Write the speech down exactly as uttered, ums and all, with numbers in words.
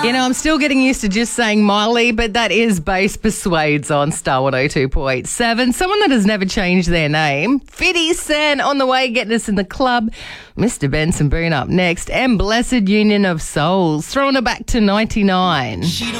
You know, I'm still getting used to just saying Miley, but that is Bass Persuades on Star one oh two point seven. Someone that has never changed their name. fifty Cent on the way, getting us in the club. Mister Benson Boone up next. And Blessed Union of Souls, throwing it back to ninety-nine.